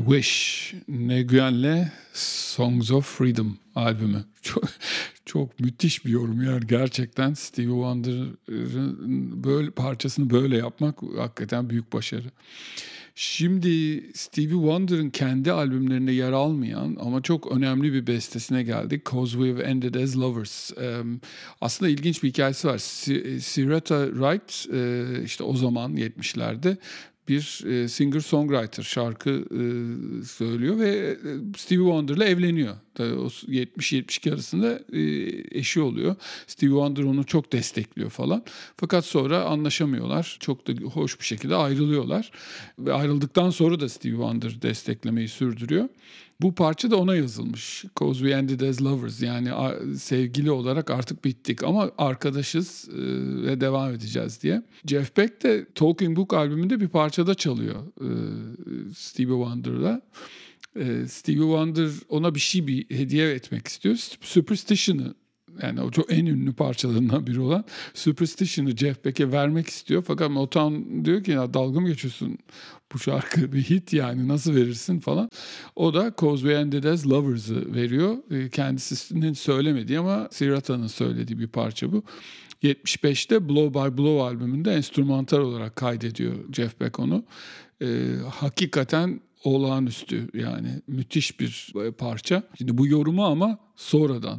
Wish, Nguyen'le Songs of Freedom albümü. Çok müthiş bir yorum yani gerçekten Stevie Wonder'ın böyle parçasını böyle yapmak hakikaten büyük başarı. Şimdi Stevie Wonder'ın kendi albümlerinde yer almayan ama çok önemli bir bestesine geldik. 'Cause We've Ended As Lovers. Aslında ilginç bir hikayesi var. Syreeta Wright işte o zaman 70'lerde bir singer-songwriter şarkı söylüyor ve Stevie Wonder'la evleniyor. Tabii o 70-72 arasında eşi oluyor. Stevie Wonder onu çok destekliyor falan. Fakat sonra anlaşamıyorlar. Çok da hoş bir şekilde ayrılıyorlar. Ve ayrıldıktan sonra da Stevie Wonder desteklemeyi sürdürüyor. Bu parça da ona yazılmış. 'Cause we ended as lovers. Yani sevgili olarak artık bittik ama arkadaşız ve devam edeceğiz diye. Jeff Beck de Talking Book albümünde bir parçada çalıyor Stevie Wonder'la. Stevie Wonder ona bir hediye etmek istiyor. Superstition'ı, yani o çok en ünlü parçalarından biri olan Superstition'ı Jeff Beck'e vermek istiyor. Fakat Motown diyor ki ya dalga mı geçiyorsun? Bu şarkı bir hit yani nasıl verirsin falan. O da 'Cause We Ended As Lovers'ı veriyor. Kendisinin söylemediği ama Syreeta'nın söylediği bir parça bu. 75'te Blow by Blow albümünde enstrümantal olarak kaydediyor Jeff Beck onu. Hakikaten olağanüstü yani müthiş bir parça. Şimdi bu yorumu ama sonradan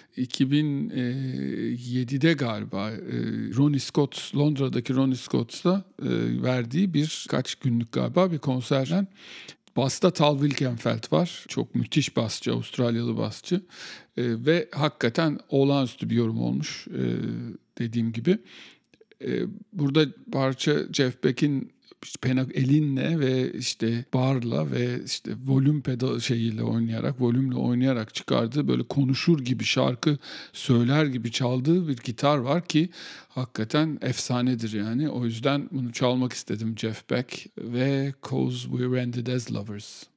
2007'de galiba Ronnie Scott, Londra'daki Ronnie Scott'la verdiği birkaç günlük galiba bir konserden. Basta Tal Wilkenfeld var. Çok müthiş basçı, Avustralyalı basçı. Ve hakikaten olağanüstü bir yorum olmuş dediğim gibi. Burada parça Jeff Beck'in elinle ve işte barla ve işte volüm pedal volümle oynayarak çıkardığı böyle konuşur gibi şarkı söyler gibi çaldığı bir gitar var ki hakikaten efsanedir yani. O yüzden bunu çalmak istedim Jeff Beck ve 'Cause We Ended As Lovers.